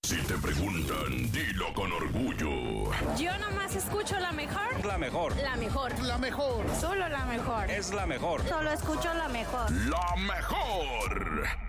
Si te preguntan, dilo con orgullo. Yo nomás escucho la mejor. La mejor. La mejor. La mejor. Solo la mejor. Es la mejor. Solo escucho la mejor. La mejor.